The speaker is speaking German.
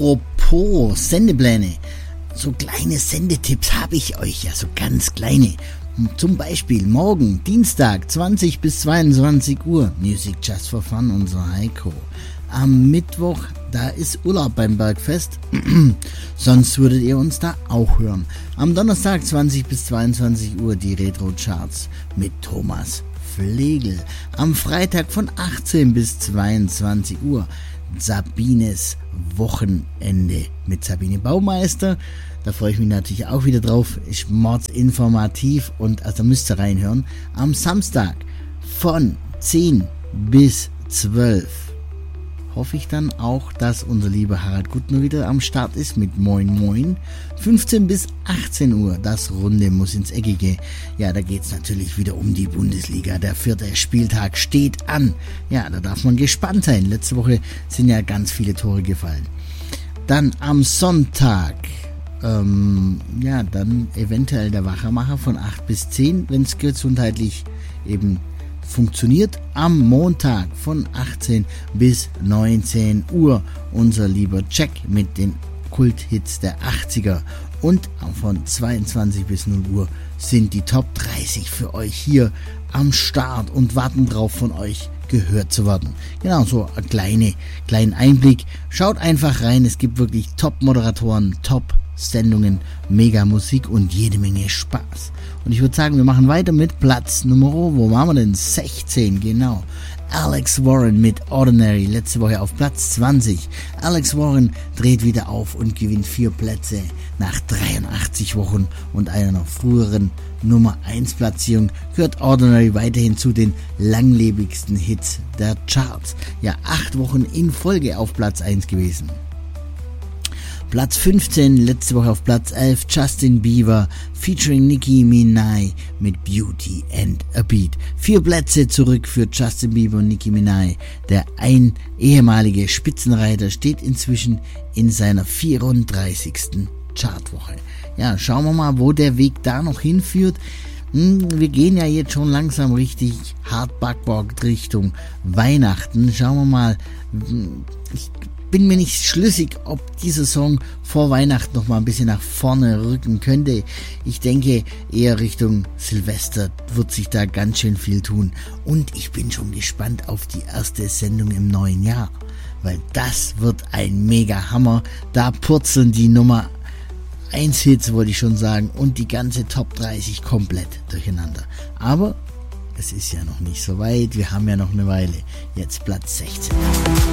Apropos Sendepläne, so kleine Sendetipps habe ich euch, ja, so ganz kleine. Zum Beispiel morgen, Dienstag, 20 bis 22 Uhr, Music Just for Fun, unser Heiko. Am Mittwoch, da ist Urlaub beim Bergfest, sonst würdet ihr uns da auch hören. Am Donnerstag, 20 bis 22 Uhr, die Retro-Charts mit Thomas Flegel. Am Freitag von 18 bis 22 Uhr, Sabines Wochenende mit Sabine Baumeister. Da freue ich mich natürlich auch wieder drauf. Ist mordsinformativ und also müsst ihr reinhören. Am Samstag von 10 bis 12 hoffe ich dann auch, dass unser lieber Harald Guttner wieder am Start ist mit Moin Moin. 15 bis 18 Uhr, das Runde muss ins Eckige. Ja, da geht's natürlich wieder um die Bundesliga. Der 4. Spieltag steht an. Ja, da darf man gespannt sein. Letzte Woche sind ja ganz viele Tore gefallen. Dann am Sonntag, dann eventuell der Wachermacher von 8 bis 10, wenn es gesundheitlich eben funktioniert. Am Montag von 18 bis 19 Uhr unser lieber Jack mit den Kulthits der 80er. Und von 22 bis 0 Uhr sind die Top 30 für euch hier am Start und warten drauf, von euch gehört zu werden. Genau, so ein kleinen Einblick. Schaut einfach rein, es gibt wirklich Top-Moderatoren, Top-Sendungen, mega Musik und jede Menge Spaß. Und ich würde sagen, wir machen weiter mit Platz Nummer, wo waren wir denn? 16, genau. Alex Warren mit Ordinary, letzte Woche auf Platz 20. Alex Warren dreht wieder auf und gewinnt 4 Plätze nach 83 Wochen und einer noch früheren Nummer 1 Platzierung. Gehört Ordinary weiterhin zu den langlebigsten Hits der Charts. Ja, 8 Wochen in Folge auf Platz 1 gewesen. Platz 15, letzte Woche auf Platz 11, Justin Bieber featuring Nicki Minaj mit Beauty and a Beat. 4 Plätze zurück für Justin Bieber und Nicki Minaj. Der ehemalige Spitzenreiter steht inzwischen in seiner 34. Chartwoche. Ja, schauen wir mal, wo der Weg da noch hinführt. Wir gehen ja jetzt schon langsam richtig hart Backbock Richtung Weihnachten. Schauen wir mal, ich bin mir nicht schlüssig, ob dieser Song vor Weihnachten noch mal ein bisschen nach vorne rücken könnte. Ich denke, eher Richtung Silvester wird sich da ganz schön viel tun. Und ich bin schon gespannt auf die erste Sendung im neuen Jahr, weil das wird ein mega Hammer. Da purzeln die Nummer 1 Hits, wollte ich schon sagen, und die ganze Top 30 komplett durcheinander. Aber es ist ja noch nicht so weit. Wir haben ja noch eine Weile. Jetzt Platz 16.